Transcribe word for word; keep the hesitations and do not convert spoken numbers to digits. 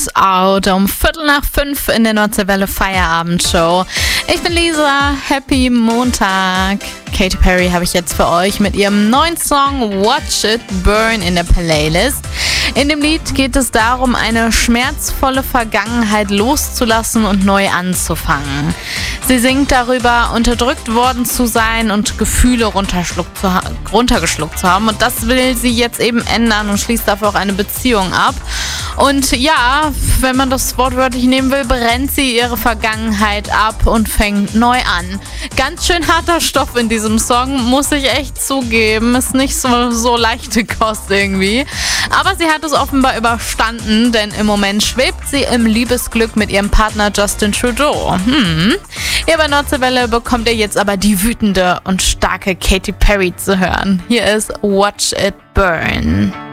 Out um Viertel nach fünf in der Nordseewelle Feierabendshow. Ich bin Lisa, happy Montag. Katy Perry habe ich jetzt für euch mit ihrem neuen Song Watch It Burn in der Playlist. In dem Lied geht es darum, eine schmerzvolle Vergangenheit loszulassen und neu anzufangen. Sie singt darüber, unterdrückt worden zu sein und Gefühle runterschluckt zu ha- runtergeschluckt zu haben. Und das will sie jetzt eben ändern und schließt dafür auch eine Beziehung ab. Und ja, wenn man das wortwörtlich nehmen will, brennt sie ihre Vergangenheit ab und fängt neu an. Ganz schön harter Stoff in diesem Song, muss ich echt zugeben. Ist nicht so, so leichte Kost irgendwie. Aber sie hat es offenbar überstanden, denn im Moment schwebt sie im Liebesglück mit ihrem Partner Justin Trudeau. Hm. Hier bei Nordseewelle bekommt ihr jetzt aber die wütende und starke Katy Perry zu hören. Hier ist Watch It Burn.